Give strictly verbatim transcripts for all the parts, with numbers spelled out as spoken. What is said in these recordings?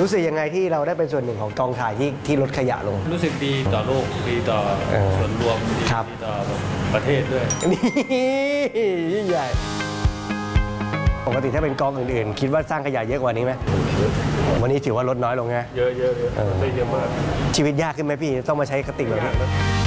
รู้สึกยังไงที่เราได้เป็นส่วนหนึ่งของกองถ่ายที่ที่ลดขยะลงรู้สึกดีต่อโลกดีต่อส่วนรวมดีต่อประเทศด้วยนี่ยิ่งใหญ่ปกติถ้าเป็นกองอื่นๆคิดว่าสร้างขยะเยอะกว่านี้ไหมวันนี้ถือว่าลดน้อยลงไงเยอะเยอะเยอะได้เยอะมากชีวิตยากขึ้นไหมพี่ต้องมาใช้กระติกแบบนี้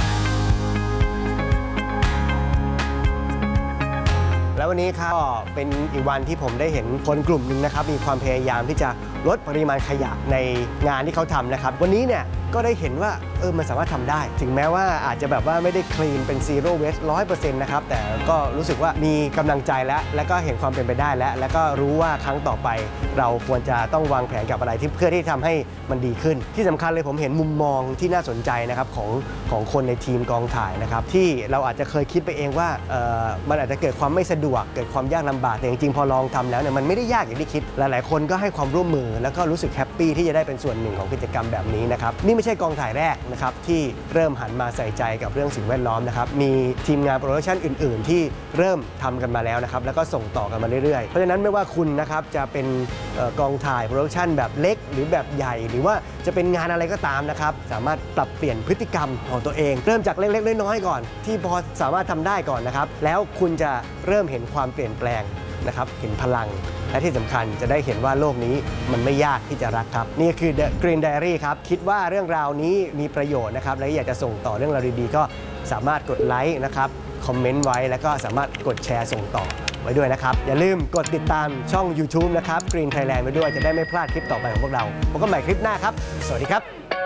แล้ววันนี้ครับก็เป็นอีกวันที่ผมได้เห็นคนกลุ่มหนึ่งนะครับมีความพยายามที่จะลดปริมาณขยะในงานที่เขาทำนะครับวันนี้เนี่ยก็ได้เห็นว่าเออมันสามารถทำได้ถึงแม้ว่าอาจจะแบบว่าไม่ได้คลีนเป็นซีโร่เวสต์ร้อยเปอร์เซ็นต์นะครับแต่ก็รู้สึกว่ามีกำลังใจแล้วแล้วก็เห็นความเป็นไปได้แล้วแล้วก็รู้ว่าครั้งต่อไปเราควรจะต้องวางแผนกับอะไรที่เพื่อที่ทำให้มันดีขึ้นที่สำคัญเลยผมเห็นมุมมองที่น่าสนใจนะครับของของคนในทีมกองถ่ายนะครับที่เราอาจจะเคยคิดไปเองว่าเออมันอาจจะเกิดความไม่สะดวกเกิดความยากลำบากแต่จริงๆพอลองทำแล้วเนี่ยมันไม่ได้ยากอย่างที่คิดหลายๆคนก็ให้ความร่วมมือแล้วก็รู้สึกแฮปปี้ที่จะได้เป็นส่วนหนึ่งของกิจกรรมแบบนี้นะครับนี่ไม่ใช่กองถ่ายแรกนะครับที่เริ่มหันมาใส่ใจกับเรื่องสิ่งแวดล้อมนะครับมีทีมงานโปรดักชันอื่นๆที่เริ่มทำกันมาแล้วนะครับแล้วก็ส่งต่อกันมาเรื่อยๆเพราะฉะนั้นไม่ว่าคุณนะครับจะเป็นกองถ่ายโปรดักชันแบบเล็กหรือแบบใหญ่หรือว่าจะเป็นงานอะไรก็ตามนะครับสามารถปรับเปลี่ยนพฤติกรรมของตัวเองเริ่มจากเล็กๆน้อยๆก่อนที่พอสามารถทำได้ก่อนนะครับแล้วคุณจะเริ่มเห็นความเปลี่ยนแปลงนะครับเห็นพลังและที่สำคัญจะได้เห็นว่าโลกนี้มันไม่ยากที่จะรักครับนี่คือ The Green Diary ครับคิดว่าเรื่องราวนี้มีประโยชน์นะครับและอยากจะส่งต่อเรื่องราวดีๆก็สามารถกดไลค์นะครับคอมเมนต์ไว้แล้วก็สามารถกดแชร์ส่งต่อไว้ด้วยนะครับอย่าลืมกดติดตามช่อง YouTube นะครับ Green Thailand ไว้ด้วยจะได้ไม่พลาดคลิปต่อไปของพวกเราพบกันใหม่คลิปหน้าครับสวัสดีครับ